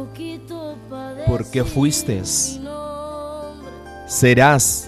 porque fuiste, serás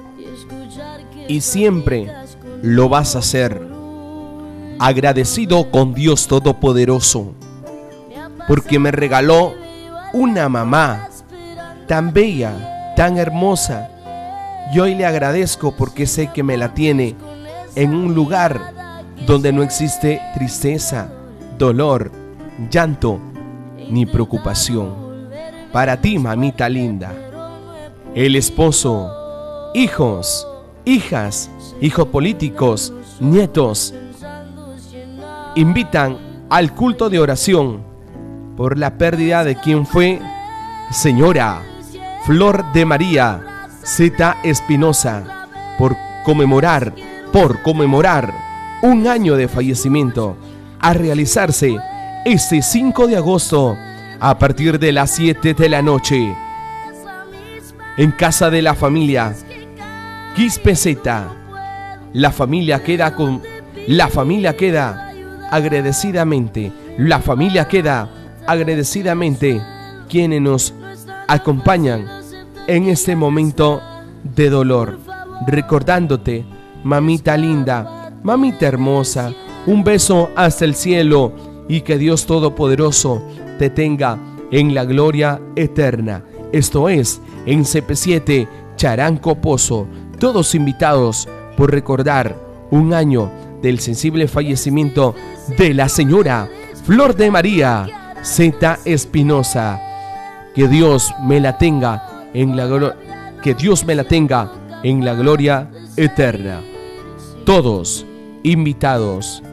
y siempre lo vas a ser. Agradecido con Dios Todopoderoso, porque me regaló una mamá tan bella, tan hermosa. Y hoy le agradezco porque sé que me la tiene en un lugar donde no existe tristeza, dolor, llanto ni preocupación. Para ti, mamita linda, el esposo, hijos, hijas, hijos políticos, nietos, invitan al culto de oración por la pérdida de quien fue señora Flor de María Z. Espinosa, por conmemorar un año de fallecimiento, a realizarse este 5 de agosto a partir de las 7 de la noche en casa de la familia Quispezeta. La familia queda agradecidamente quienes nos acompañan en este momento de dolor, recordándote, mamita linda, mamita hermosa, un beso hasta el cielo y que Dios Todopoderoso te tenga en la gloria eterna. Esto es en CP7 Charanco Pozo, todos invitados por recordar un año del sensible fallecimiento de la señora Flor de María Z. Espinosa. Que Dios me la tenga en la gloria eterna. Todos invitados.